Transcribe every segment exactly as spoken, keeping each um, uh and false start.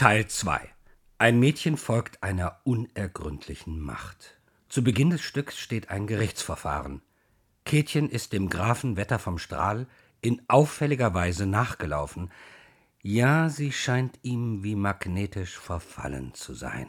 Teil zwei. Ein Mädchen folgt einer unergründlichen Macht. Zu Beginn des Stücks steht ein Gerichtsverfahren. Käthchen ist dem Grafen Wetter vom Strahl in auffälliger Weise nachgelaufen. Ja, sie scheint ihm wie magnetisch verfallen zu sein.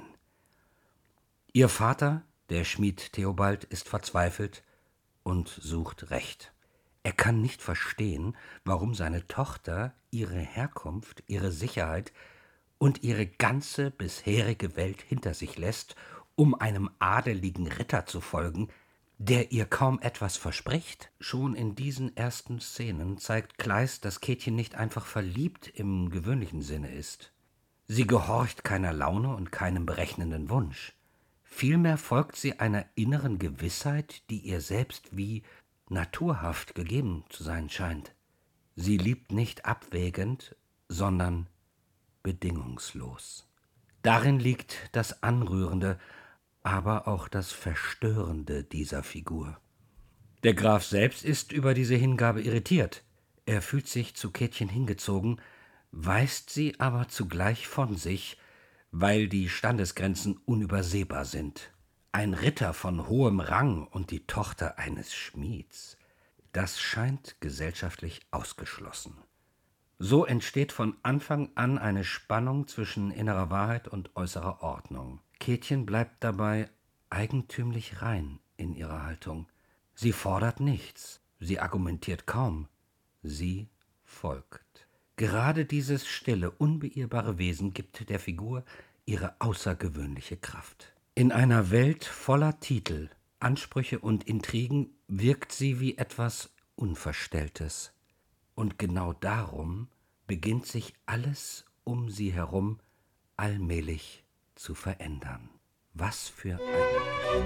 Ihr Vater, der Schmied Theobald, ist verzweifelt und sucht Recht. Er kann nicht verstehen, warum seine Tochter ihre Herkunft, ihre Sicherheit und ihre ganze bisherige Welt hinter sich lässt, um einem adeligen Ritter zu folgen, der ihr kaum etwas verspricht. Schon in diesen ersten Szenen zeigt Kleist, dass Käthchen nicht einfach verliebt im gewöhnlichen Sinne ist. Sie gehorcht keiner Laune und keinem berechnenden Wunsch. Vielmehr folgt sie einer inneren Gewissheit, die ihr selbst wie naturhaft gegeben zu sein scheint. Sie liebt nicht abwägend, sondern bedingungslos. Darin liegt das Anrührende, aber auch das Verstörende dieser Figur. Der Graf selbst ist über diese Hingabe irritiert. Er fühlt sich zu Käthchen hingezogen, weist sie aber zugleich von sich, weil die Standesgrenzen unübersehbar sind. Ein Ritter von hohem Rang und die Tochter eines Schmieds, das scheint gesellschaftlich ausgeschlossen. So entsteht von Anfang an eine Spannung zwischen innerer Wahrheit und äußerer Ordnung. Käthchen bleibt dabei eigentümlich rein in ihrer Haltung. Sie fordert nichts, sie argumentiert kaum, sie folgt. Gerade dieses stille, unbeirrbare Wesen gibt der Figur ihre außergewöhnliche Kraft. In einer Welt voller Titel, Ansprüche und Intrigen wirkt sie wie etwas Unverstelltes. Und genau darum beginnt sich alles um sie herum allmählich zu verändern. Was für eine